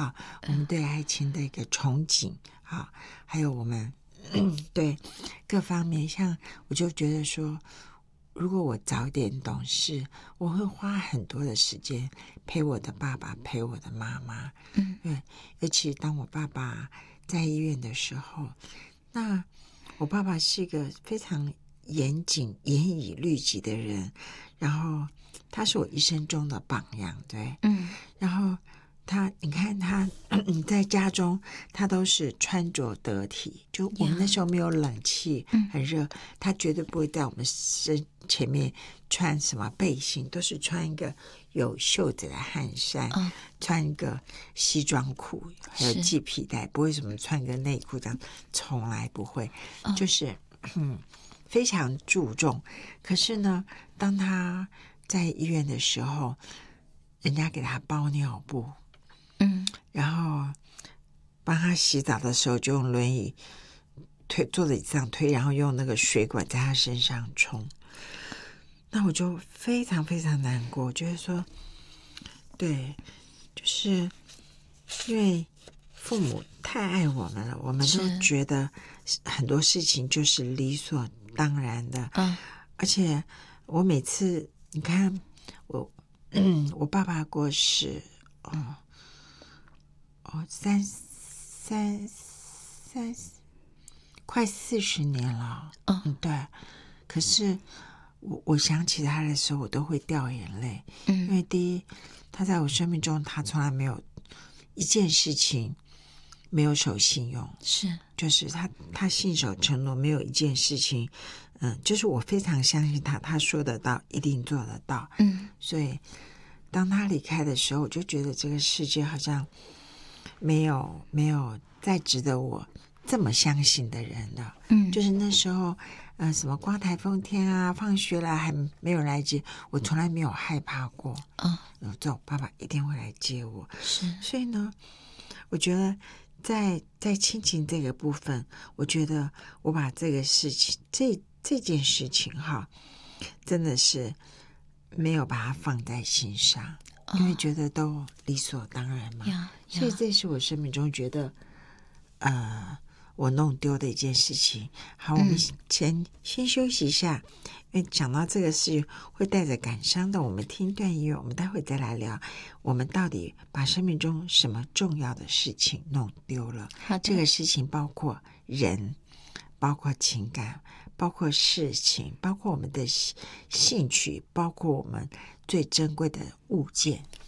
好，我们对爱情的一个憧憬，好，还有我们对各方面，像我就觉得说，如果我早点懂事，我会花很多的时间陪我的爸爸，陪我的妈妈。对，尤其当我爸爸在医院的时候，那我爸爸是一个非常严谨、严以律己的人，然后他是我一生中的榜样，对，然后你看他在家中，他都是穿着得体，就我们那时候没有冷气，很热，他绝对不会在我们身前面穿什么背心，都是穿一个有袖子的汗衫，穿一个西装裤，还有系皮带，不会什么穿个内裤这样，从来不会，就是非常注重。可是呢，当他在医院的时候，人家给他包尿布，然后帮他洗澡的时候就用轮椅坐在椅子上推，然后用那个水管在他身上冲。那我就非常非常难过，就是说，对，就是因为父母太爱我们了，我们都觉得很多事情就是理所当然的。而且我每次你看我爸爸过世，快40年了。对。可是我想起他的时候，我都会掉眼泪。因为第一，他在我生命中，他从来没有一件事情没有守信用，就是他信守承诺，没有一件事情，就是我非常相信他说得到，一定做得到。所以当他离开的时候，我就觉得这个世界好像没有再值得我这么相信的人了。就是那时候什么刮台风天啊，放学了还没有人来接我，从来没有害怕过。我爸爸一定会来接我。所以呢，我觉得在亲情这个部分，我觉得我把这个事情这件事情哈，真的是没有把它放在心上，因为觉得都理所当然嘛。所以这是我生命中觉得我弄丢的一件事情。好，我们先休息一下，因为讲到这个事会带着感伤的，我们听一段音乐，我们待会再来聊我们到底把生命中什么重要的事情弄丢了。这个事情包括人，包括情感，包括事情，包括我们的兴趣，包括我们最珍贵的物件。